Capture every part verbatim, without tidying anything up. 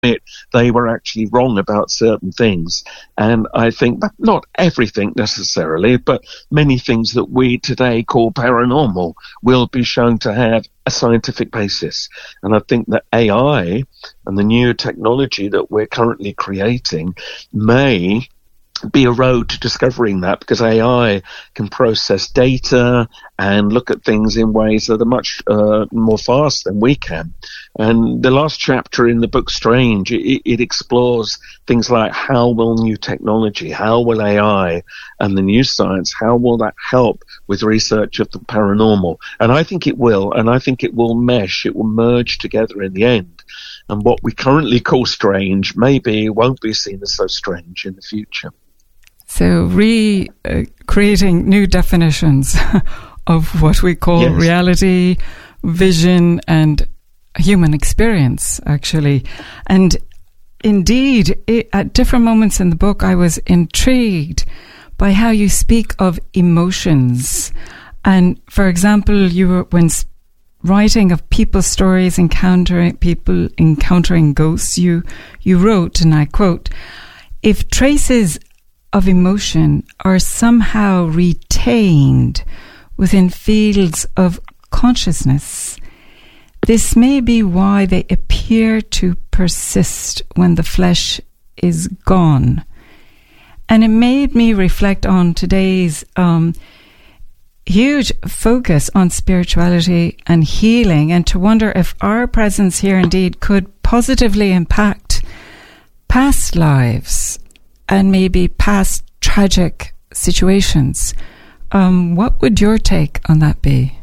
admit they were actually wrong about certain things. And I think that not everything necessarily, but many things that we today call paranormal will be shown to have a scientific basis. And I think that A I and the new technology that we're currently creating may be a road to discovering that, because A I can process data and look at things in ways that are much uh, more fast than we can. And the last chapter in the book Strange, it, it explores things like how will new technology, how will A I and the new science, how will that help with research of the paranormal? And I think it will, and I think it will mesh, it will merge together in the end. And what we currently call strange maybe won't be seen as so strange in the future. So re-creating uh, new definitions of what we call yes. reality, vision, and human experience, actually. And indeed, it, at different moments in the book, I was intrigued by how you speak of emotions. And for example, you were, when writing of people's stories, encountering people encountering ghosts, you, you wrote, and I quote, "If traces of emotion are somehow retained within fields of consciousness, this may be why they appear to persist when the flesh is gone." And it made me reflect on today's um, huge focus on spirituality and healing, and to wonder if our presence here indeed could positively impact past lives and maybe past tragic situations. Um, what would your take on that be?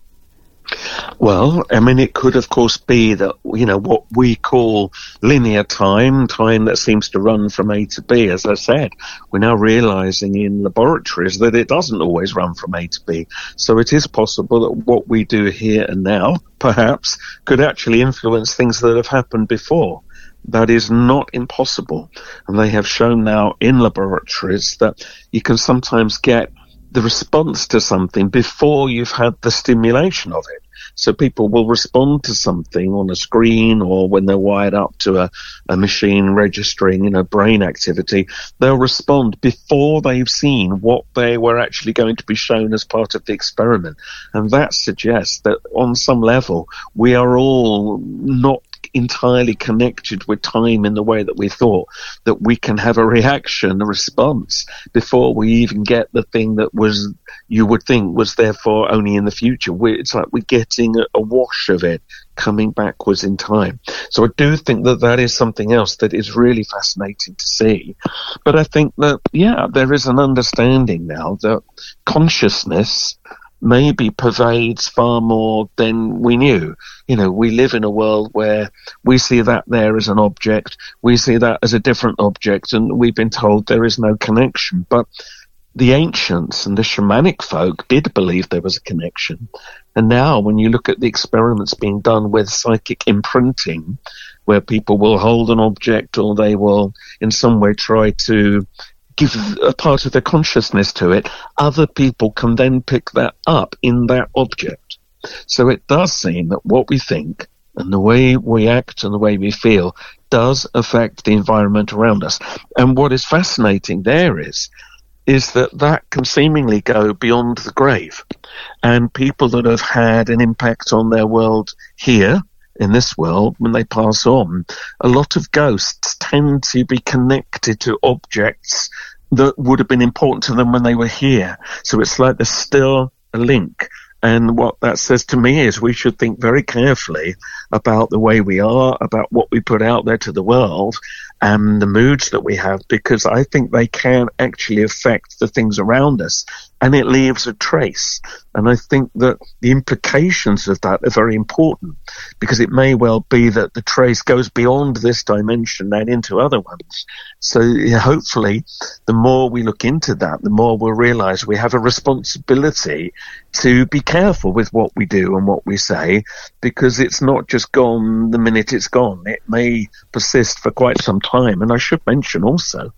Well, I mean, it could, of course, be that, you know, what we call linear time, time that seems to run from A to B. As I said, we're now realizing in laboratories that it doesn't always run from A to B. So it is possible that what we do here and now, perhaps, could actually influence things that have happened before. That is not impossible. And they have shown now in laboratories that you can sometimes get the response to something before you've had the stimulation of it. So people will respond to something on a screen, or when they're wired up to a, a machine registering, you know, brain activity, they'll respond before they've seen what they were actually going to be shown as part of the experiment. And that suggests that on some level we are all not entirely connected with time in the way that we thought, that we can have a reaction, a response, before we even get the thing that was, you would think was therefore only in the future. We, it's like we're getting a, a wash of it coming backwards in time. So I do think that that is something else that is really fascinating to see. But I think that, yeah, there is an understanding now that consciousness maybe pervades far more than we knew. You know, we live in a world where we see that there as an object, we see that as a different object, and we've been told there is no connection. But the ancients and the shamanic folk did believe there was a connection. And now when you look at the experiments being done with psychic imprinting, where people will hold an object or they will in some way try to give a part of their consciousness to it, other people can then pick that up in that object. So it does seem that what we think and the way we act and the way we feel does affect the environment around us. And what is fascinating there is, is that that can seemingly go beyond the grave. And people that have had an impact on their world here, in this world, when they pass on, a lot of ghosts tend to be connected to objects that would have been important to them when they were here. So it's like there's still a link. And what that says to me is we should think very carefully about the way we are, about what we put out there to the world, and the moods that we have, because I think they can actually affect the things around us, and it leaves a trace. And I think that the implications of that are very important, because it may well be that the trace goes beyond this dimension and into other ones. So yeah, hopefully the more we look into that, the more we'll realize we have a responsibility to be careful with what we do and what we say, because it's not just gone the minute it's gone. It may persist for quite some time. And I should mention also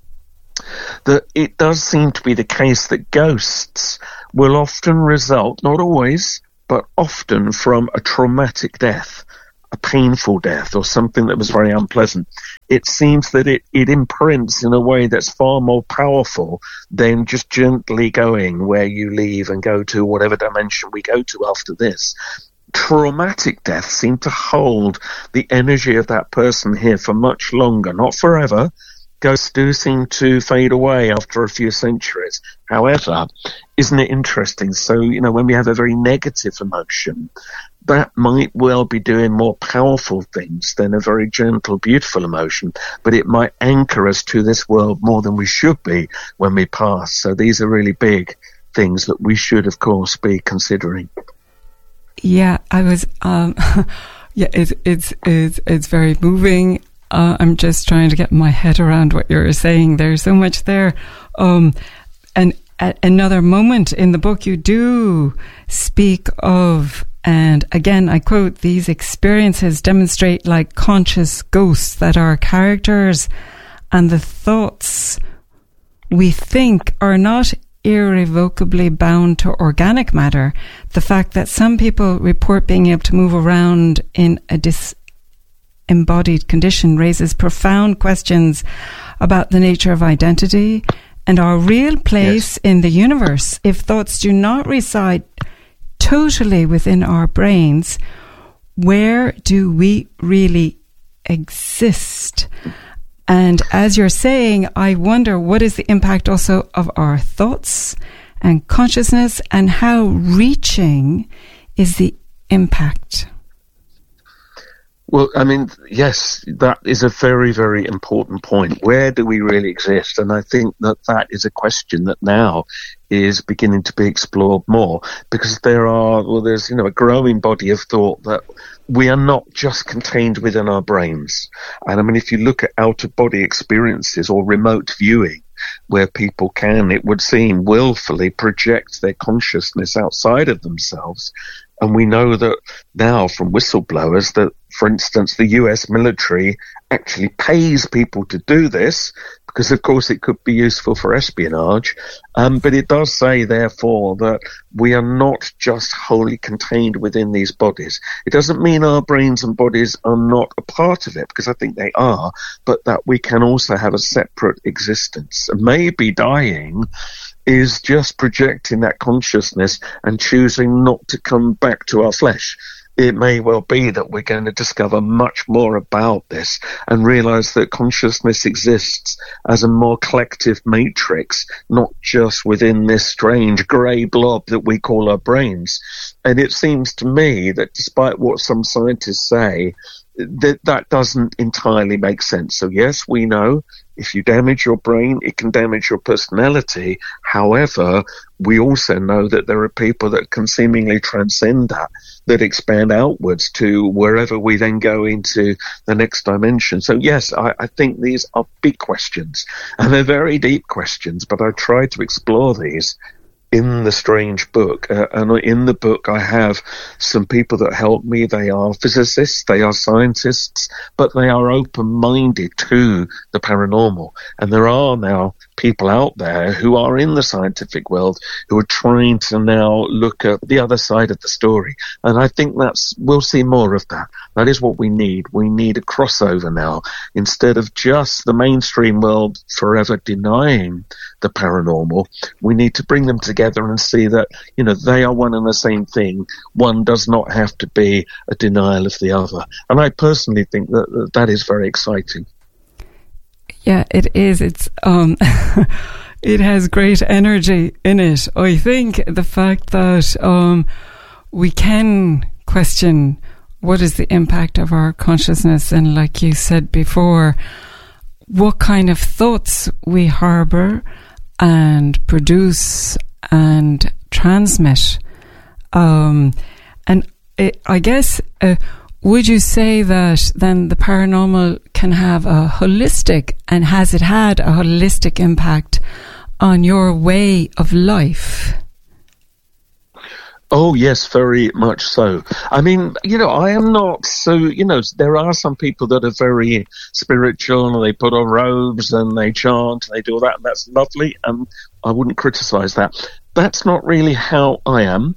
that it does seem to be the case that ghosts will often result, not always, but often from a traumatic death. a painful death or something that was very unpleasant, it seems that it, it imprints in a way that's far more powerful than just gently going where you leave and go to whatever dimension we go to after this. Traumatic deaths seem to hold the energy of that person here for much longer, not forever. Ghosts do seem to fade away after a few centuries. However, isn't it interesting? So, you know, when we have a very negative emotion, that might well be doing more powerful things than a very gentle, beautiful emotion, but it might anchor us to this world more than we should be when we pass. So these are really big things that we should, of course, be considering. Yeah, I was, um, yeah, it, it's, it's, it's very moving. Uh, I'm just trying to get my head around what you're saying. There's so much there. Um, and at another moment in the book, you do speak of, and again, I quote, these experiences demonstrate like conscious ghosts that our characters and the thoughts we think are not irrevocably bound to organic matter. The fact that some people report being able to move around in a dis embodied condition raises profound questions about the nature of identity and our real place yes. in the universe. If thoughts do not reside totally within our brains, where do we really exist? And as you're saying, I wonder what is the impact also of our thoughts and consciousness, and how reaching is the impact? Well, I mean, yes, that is a very, very important point. Where do we really exist? And I think that that is a question that now is beginning to be explored more, because there are, well, there's, you know, a growing body of thought that we are not just contained within our brains. And I mean, if you look at out-of-body experiences or remote viewing, where people can, it would seem, willfully project their consciousness outside of themselves. And we know that now from whistleblowers that, for instance, the U S military actually pays people to do this because, of course, it could be useful for espionage. Um, but it does say, therefore, that we are not just wholly contained within these bodies. It doesn't mean our brains and bodies are not a part of it, because I think they are, but that we can also have a separate existence. And maybe dying is just projecting that consciousness and choosing not to come back to our flesh. It may well be that we're going to discover much more about this and realize that consciousness exists as a more collective matrix, not just within this strange grey blob that we call our brains. And it seems to me that despite what some scientists say, that that doesn't entirely make sense. So yes, we know if you damage your brain, it can damage your personality. However, we also know that there are people that can seemingly transcend that, that expand outwards to wherever we then go into the next dimension. So yes, I, I think these are big questions, and they're very deep questions, but I try to explore these in the Strange book. Uh, and in the book I have some people that help me. They are physicists, they are scientists, but they are open-minded to the paranormal. And there are now people out there who are in the scientific world who are trying to now look at the other side of the story. And I think that's, we'll see more of that. That is what we need. We need a crossover now. Instead of just the mainstream world forever denying the paranormal, we need to bring them together and see that, you know, they are one and the same thing. One does not have to be a denial of the other. And I personally think that that, that is very exciting. Yeah, it is. It's um, it has great energy in it. I think the fact that um, we can question what is the impact of our consciousness, and like you said before, what kind of thoughts we harbour and produce and transmit. Um, and it, I guess, uh, would you say that then the paranormal can have a holistic, and has it had a holistic impact on your way of life? Oh, yes, very much so. I mean, you know, I am not so, you know, there are some people that are very spiritual and they put on robes and they chant and they do all that, and that's lovely, and I wouldn't criticize that. That's not really how I am.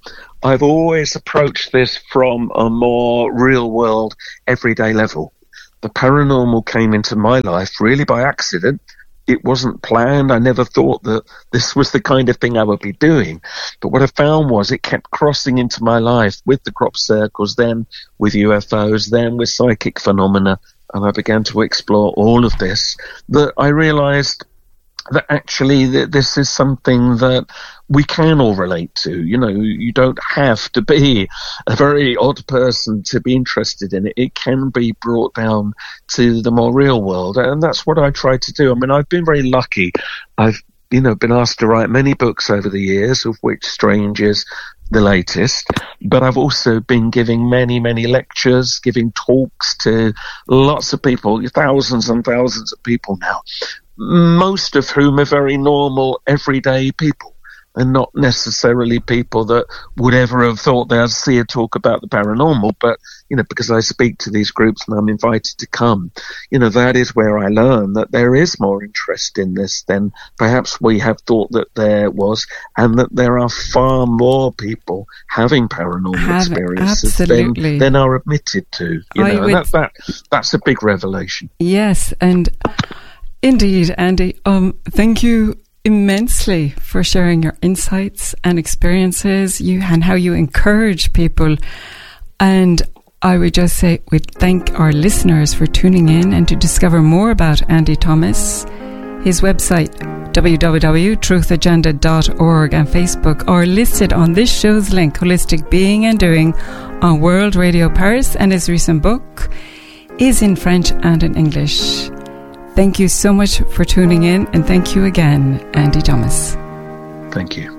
I've always approached this from a more real-world, everyday level. The paranormal came into my life really by accident. It wasn't planned. I never thought that this was the kind of thing I would be doing. But what I found was it kept crossing into my life with the crop circles, then with U F Os, then with psychic phenomena. And I began to explore all of this, that I realized that actually that this is something that we can all relate to. You know, you don't have to be a very odd person to be interested in it. It can be brought down to the more real world, and that's what I try to do. I mean, I've been very lucky. I've, you know, been asked to write many books over the years, of which Strange is the latest, but I've also been giving many, many lectures, giving talks to lots of people, thousands and thousands of people now, most of whom are very normal, everyday people, and not necessarily people that would ever have thought they'd see a talk about the paranormal. But, you know, because I speak to these groups and I'm invited to come, you know, that is where I learn that there is more interest in this than perhaps we have thought that there was, and that there are far more people having paranormal have experiences than, than are admitted to. You I know, and that, that, that's a big revelation. Yes, and indeed, Andy. Um, thank you immensely for sharing your insights and experiences, you and how you encourage people. And I would just say we thank our listeners for tuning in, and to discover more about Andy Thomas, his website w w w dot truth agenda dot org and Facebook are listed on this show's link, Holistic Being and Doing, on World Radio Paris, and his recent book is in French and in English. Thank you so much for tuning in, and thank you again, Andy Thomas. Thank you.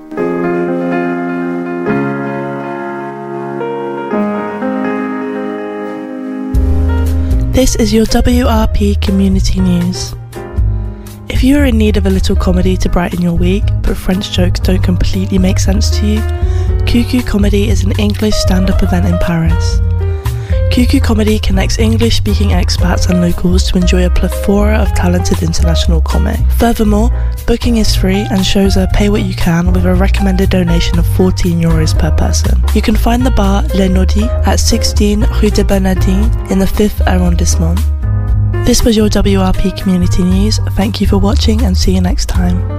This is your W R P Community News. If you are in need of a little comedy to brighten your week, but French jokes don't completely make sense to you, Cuckoo Comedy is an English stand-up event in Paris. Cuckoo Comedy connects English-speaking expats and locals to enjoy a plethora of talented international comic. Furthermore, booking is free and shows are pay what you can with a recommended donation of fourteen euros per person. You can find the bar Le Nodi at sixteen Rue de Bernardin in the fifth arrondissement. This was your W R P Community News. Thank you for watching and see you next time.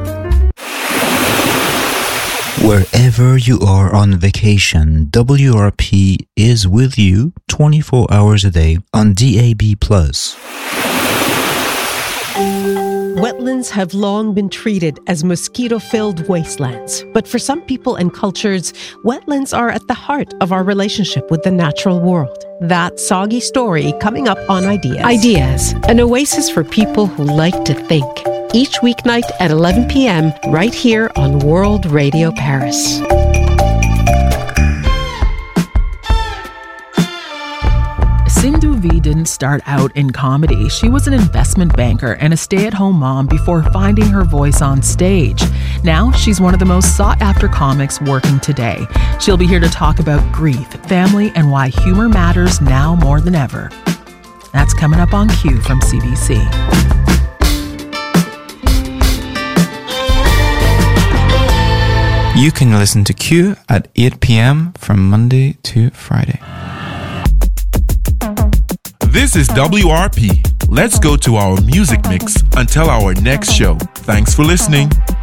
Wherever you are on vacation, W R P is with you twenty-four hours a day on D A B plus. Wetlands have long been treated as mosquito-filled wastelands. But for some people and cultures, wetlands are at the heart of our relationship with the natural world. That soggy story coming up on Ideas. Ideas, an oasis for people who like to think. Each weeknight at eleven p.m. right here on World Radio Paris. Sindhu V didn't start out in comedy. She was an investment banker and a stay-at-home mom before finding her voice on stage. Now she's one of the most sought-after comics working today. She'll be here to talk about grief, family, and why humor matters now more than ever. That's coming up on Q from C B C. You can listen to Q at eight p.m. from Monday to Friday. This is W R P. Let's go to our music mix until our next show. Thanks for listening.